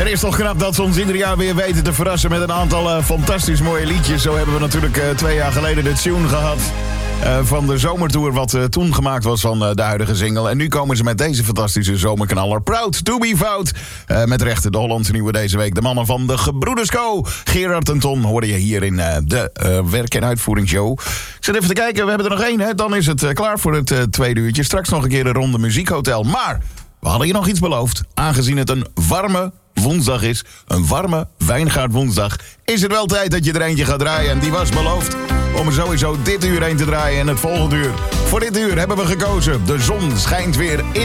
Het is toch knap dat ze ons ieder jaar weer weten te verrassen met een aantal fantastisch mooie liedjes. Zo hebben we natuurlijk 2 jaar geleden de tune gehad van de zomertour, wat toen gemaakt was van de huidige single. En nu komen ze met deze fantastische zomerknaller. Proud to be Fout. Met rechten de Hollandse nieuwe deze week. De mannen van de Gebroeders Co. Gerard en Ton hoorde je hier in de werk- en uitvoeringsshow. Ik zit even te kijken, we hebben er nog 1. Hè? Dan is het klaar voor het tweede uurtje. Straks nog een keer een ronde muziekhotel. Maar we hadden je nog iets beloofd. Aangezien het een warme woensdag is, een warme wijngaardwoensdag, is het wel tijd dat je er eentje gaat draaien. En die was beloofd om er sowieso dit uur heen te draaien en het volgende uur. Voor dit uur hebben we gekozen. De zon schijnt weer in